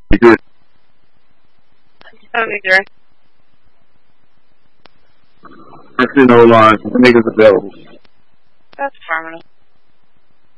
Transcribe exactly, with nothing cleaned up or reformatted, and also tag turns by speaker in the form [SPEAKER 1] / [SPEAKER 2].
[SPEAKER 1] You good?
[SPEAKER 2] Okay, Jerry.
[SPEAKER 1] I see no line. The niggas available.
[SPEAKER 2] That's affirmative.